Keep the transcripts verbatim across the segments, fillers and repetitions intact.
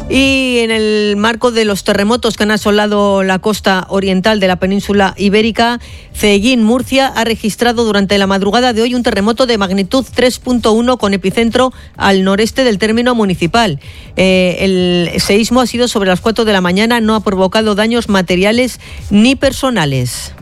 Y en el marco de los terremotos que han asolado la costa oriental de la península ibérica, Ceellín, Murcia, ha registrado durante la madrugada de hoy un terremoto de magnitud tres punto uno con epicentro al noreste del término municipal. Eh, el seísmo ha sido sobre las cuatro de la mañana, no ha provocado daños materiales ni personales.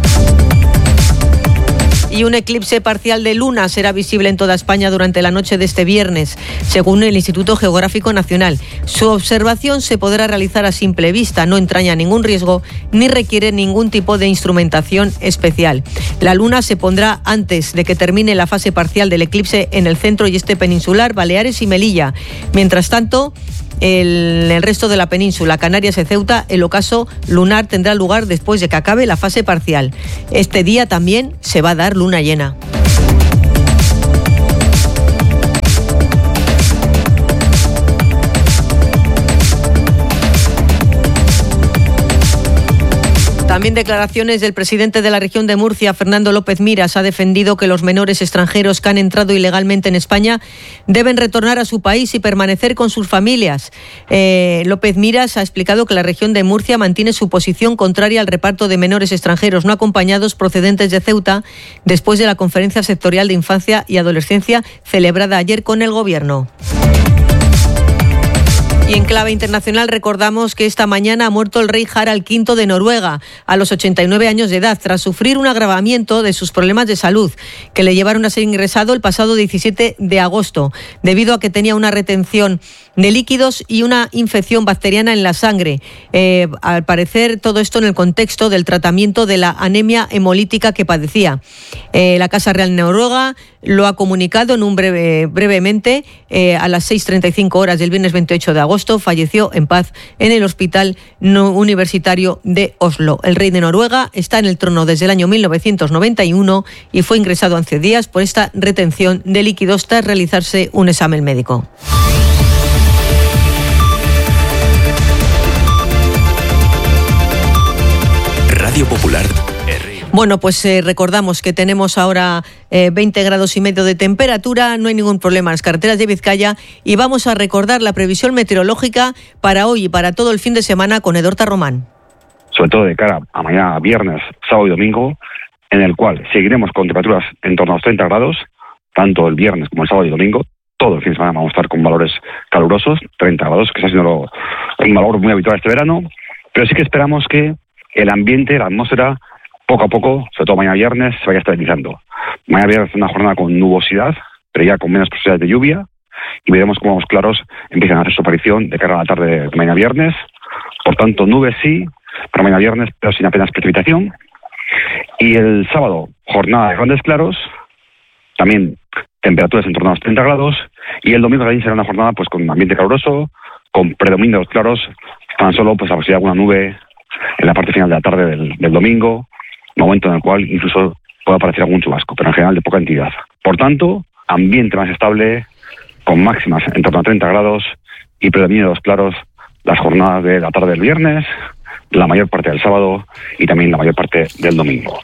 Y un eclipse parcial de luna será visible en toda España durante la noche de este viernes, según el Instituto Geográfico Nacional. Su observación se podrá realizar a simple vista, no entraña ningún riesgo ni requiere ningún tipo de instrumentación especial. La luna se pondrá antes de que termine la fase parcial del eclipse en el centro y este peninsular, Baleares y Melilla. Mientras tanto, En el resto de la península, Canarias y Ceuta, el ocaso lunar tendrá lugar después de que acabe la fase parcial. Este día también se va a dar luna llena. También declaraciones del presidente de la región de Murcia, Fernando López Miras, ha defendido que los menores extranjeros que han entrado ilegalmente en España deben retornar a su país y permanecer con sus familias. Eh, López Miras ha explicado que la región de Murcia mantiene su posición contraria al reparto de menores extranjeros no acompañados procedentes de Ceuta después de la conferencia sectorial de infancia y adolescencia celebrada ayer con el Gobierno. Y en clave internacional recordamos que esta mañana ha muerto el rey Harald quinto de Noruega a los ochenta y nueve años de edad tras sufrir un agravamiento de sus problemas de salud que le llevaron a ser ingresado el pasado diecisiete de agosto debido a que tenía una retención de líquidos y una infección bacteriana en la sangre. Eh, al parecer todo esto en el contexto del tratamiento de la anemia hemolítica que padecía. Eh, la Casa Real Noruega lo ha comunicado en un breve, brevemente eh, a las seis treinta y cinco horas del viernes veintiocho de agosto. Falleció en paz en el Hospital Universitario de Oslo. El rey de Noruega está en el trono desde el año mil novecientos noventa y uno y fue ingresado hace días por esta retención de líquidos tras realizarse un examen médico. Radio Popular. Bueno, pues eh, recordamos que tenemos ahora eh, veinte grados y medio de temperatura, no hay ningún problema en las carreteras de Vizcaya y vamos a recordar la previsión meteorológica para hoy y para todo el fin de semana con Edorta Román. Sobre todo de cara a mañana, viernes, sábado y domingo, en el cual seguiremos con temperaturas en torno a los treinta grados, tanto el viernes como el sábado y domingo. Todo el fin de semana vamos a estar con valores calurosos, treinta grados, que está siendo un valor muy habitual este verano, pero sí que esperamos que el ambiente, la atmósfera, poco a poco, sobre todo mañana viernes, se vaya estabilizando. Mañana viernes es una jornada con nubosidad, pero ya con menos posibilidades de lluvia, y veremos cómo los claros empiezan a hacer su aparición de cara a la tarde de mañana viernes. Por tanto, nubes sí, para mañana viernes, pero sin apenas precipitación. Y el sábado, jornada de grandes claros, también temperaturas en torno a los treinta grados, y el domingo también será una jornada pues con ambiente caluroso, con predominio de los claros, tan solo pues la posibilidad de alguna nube en la parte final de la tarde del, del domingo, momento en el cual incluso puede aparecer algún chubasco, pero en general de poca entidad. Por tanto, ambiente más estable, con máximas en torno a treinta grados y predominio de los claros las jornadas de la tarde del viernes, la mayor parte del sábado y también la mayor parte del domingo.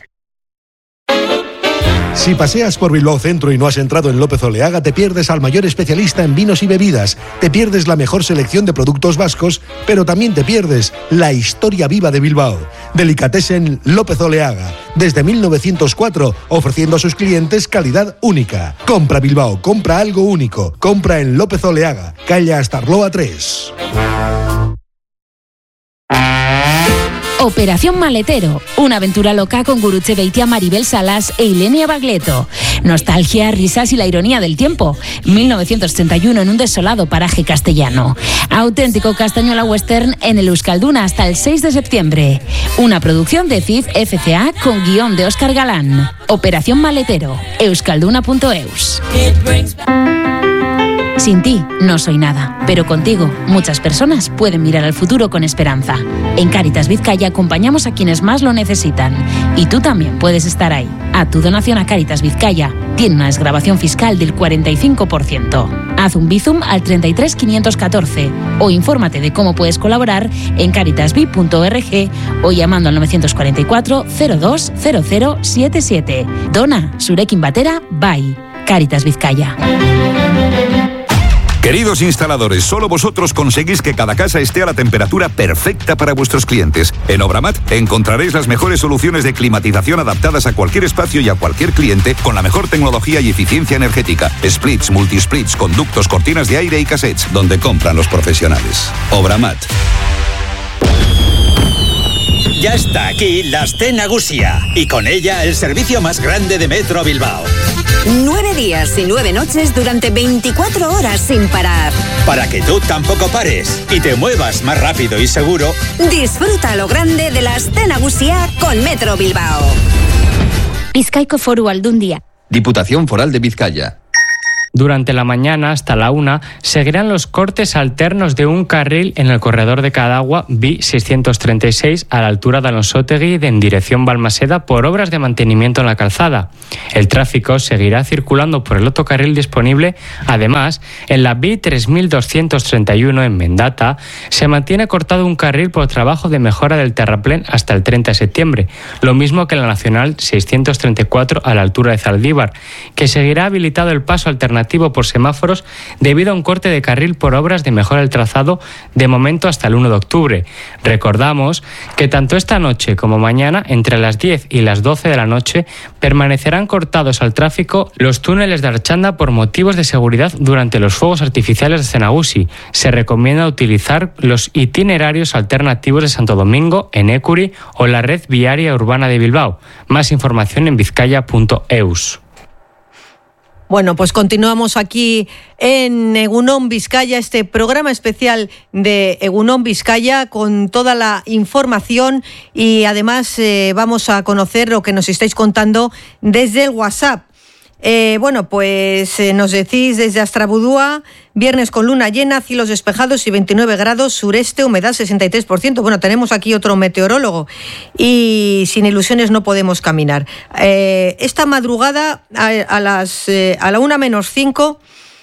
Si paseas por Bilbao Centro y no has entrado en López Oleaga, te pierdes al mayor especialista en vinos y bebidas, te pierdes la mejor selección de productos vascos, pero también te pierdes la historia viva de Bilbao. Delicatessen López Oleaga, desde mil novecientos cuatro, ofreciendo a sus clientes calidad única. Compra Bilbao, compra algo único, compra en López Oleaga, calle Astarloa tres. Operación Maletero, una aventura loca con Gurutze Beitia, Maribel Salas e Ilenia Bagleto. Nostalgia, risas y la ironía del tiempo. mil novecientos ochenta y uno en un desolado paraje castellano. Auténtico castañuela western en el Euskalduna hasta el seis de septiembre. Una producción de C I F F C A con guión de Óscar Galán. Operación Maletero, euskalduna punto eus. Sin ti no soy nada, pero contigo muchas personas pueden mirar al futuro con esperanza. En Cáritas Vizcaya acompañamos a quienes más lo necesitan y tú también puedes estar ahí. A tu donación a Cáritas Vizcaya tiene una desgravación fiscal del cuarenta y cinco por ciento. Haz un bizum al treinta y tres quinientos catorce o infórmate de cómo puedes colaborar en caritasvi punto org o llamando al novecientos cuarenta y cuatro cero dos cero cero siete siete. Dona, zurekin batera, bai. Cáritas Vizcaya. Queridos instaladores, solo vosotros conseguís que cada casa esté a la temperatura perfecta para vuestros clientes. En Obramat encontraréis las mejores soluciones de climatización adaptadas a cualquier espacio y a cualquier cliente con la mejor tecnología y eficiencia energética. Splits, multisplits, conductos, cortinas de aire y cassettes, donde compran los profesionales. Obramat. Ya está aquí la Aste Nagusia y con ella el servicio más grande de Metro Bilbao. Nueve días y nueve noches durante veinticuatro horas sin parar. Para que tú tampoco pares y te muevas más rápido y seguro. Disfruta lo grande de la Aste Nagusia con Metro Bilbao. Bizkaiko Foru Aldundia. Diputación Foral de Vizcaya. Durante la mañana hasta la una seguirán los cortes alternos de un carril en el corredor de Cadagua B I seiscientos treinta y seis a la altura de Alonsotegi en dirección Balmaseda por obras de mantenimiento en la calzada. El tráfico seguirá circulando por el otro carril disponible. Además, en la B I tres mil doscientos treinta y uno en Mendata se mantiene cortado un carril por trabajo de mejora del terraplén hasta el treinta de septiembre, lo mismo que en la Nacional seiscientos treinta y cuatro a la altura de Zaldívar, que seguirá habilitado el paso alternativo por semáforos debido a un corte de carril por obras de mejora del trazado de momento hasta el uno de octubre. Recordamos que tanto esta noche como mañana, entre las diez y las doce de la noche, permanecerán cortados al tráfico los túneles de Archanda por motivos de seguridad durante los fuegos artificiales de Cenagusi. Se recomienda utilizar los itinerarios alternativos de Santo Domingo, en Écuri o la red viaria urbana de Bilbao. Más información en vizcaya punto eus. Bueno, pues continuamos aquí en Egunon Vizcaya, este programa especial de Egunon Vizcaya con toda la información y además eh, vamos a conocer lo que nos estáis contando desde el WhatsApp. Eh, bueno, pues eh, nos decís desde Astrabudúa, viernes con luna llena, cielos despejados y veintinueve grados, sureste, humedad sesenta y tres por ciento. Bueno, tenemos aquí otro meteorólogo y sin ilusiones no podemos caminar. Eh, esta madrugada a, a las eh, a la una menos cinco,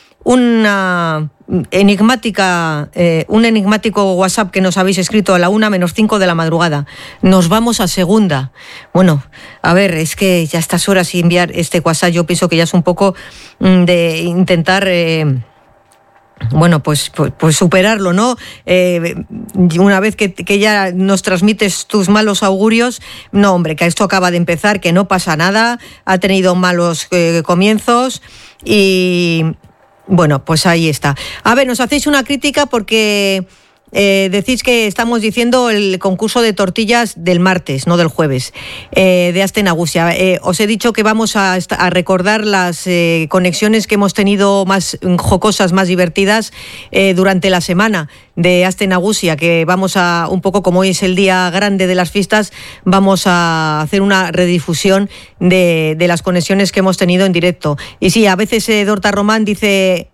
una enigmática, eh, un enigmático WhatsApp que nos habéis escrito a la una menos cinco de la madrugada. Nos vamos a segunda. Bueno, a ver, es que ya a estas horas enviar este WhatsApp yo pienso que ya es un poco mm, de intentar... Eh, Bueno, pues, pues, pues superarlo, ¿no? Eh, una vez que, que ya nos transmites tus malos augurios, no, hombre, que esto acaba de empezar, que no pasa nada, ha tenido malos eh, comienzos y... Bueno, pues ahí está. A ver, nos hacéis una crítica porque eh, decís que estamos diciendo el concurso de tortillas del martes, no del jueves, eh, de Aste Nagusia. Eh, os he dicho que vamos a, a recordar las eh, conexiones que hemos tenido más jocosas, más divertidas eh, durante la semana de Aste Nagusia, que vamos a, un poco como hoy es el día grande de las fiestas, vamos a hacer una redifusión de, de las conexiones que hemos tenido en directo. Y sí, a veces eh, Dorta Román dice...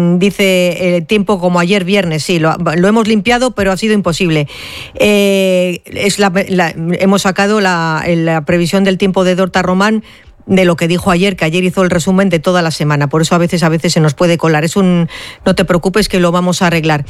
Dice el tiempo como ayer viernes, sí, lo, lo hemos limpiado, pero ha sido imposible. Eh, es la, la, hemos sacado la, la previsión del tiempo de Dorta Román de lo que dijo ayer, que ayer hizo el resumen de toda la semana. Por eso a veces a veces se nos puede colar. Es un, no te preocupes que lo vamos a arreglar.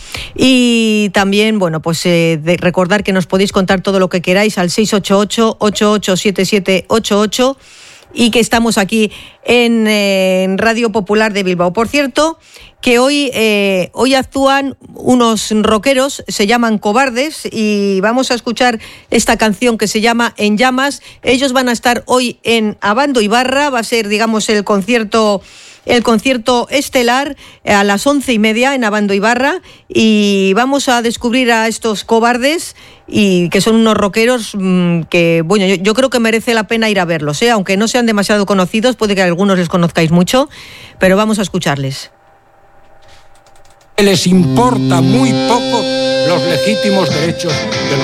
Y también, bueno, pues eh, de recordar que nos podéis contar todo lo que queráis al seis ocho ocho, ocho ocho siete siete ocho ocho y que estamos aquí en, eh, en Radio Popular de Bilbao. Por cierto, que hoy, eh, hoy actúan unos rockeros, se llaman Cobardes, y vamos a escuchar esta canción que se llama En Llamas. Ellos van a estar hoy en Abando Ibarra, va a ser, digamos, el concierto... el concierto estelar a las once y media en Abando Ibarra, y vamos a descubrir a estos Cobardes, y que son unos rockeros mmm, que, bueno, yo, yo creo que merece la pena ir a verlos, ¿eh? Aunque no sean demasiado conocidos, puede que a algunos les conozcáis mucho, pero vamos a escucharles. Les importa muy poco los legítimos derechos de los